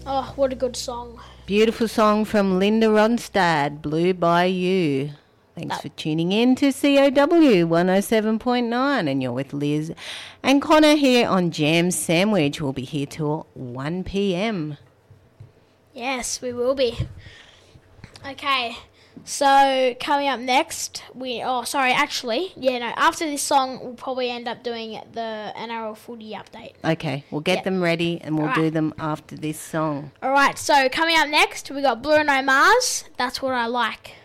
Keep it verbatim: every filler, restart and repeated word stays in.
Oh, what a good song. Beautiful song from Linda Ronstadt, Blue by You. Thanks for tuning in to C O W one oh seven point nine, and you're with Liz and Connor here on Jam Sandwich. We'll be here till one p.m. Yes, we will be. Okay, so coming up next, we, oh, sorry, actually, yeah, no, after this song, we'll probably end up doing the N R L footy update. Okay, we'll get Yep. them ready and we'll All do right. them after this song. All right, so coming up next, we got Bruno Mars, That's What I Like.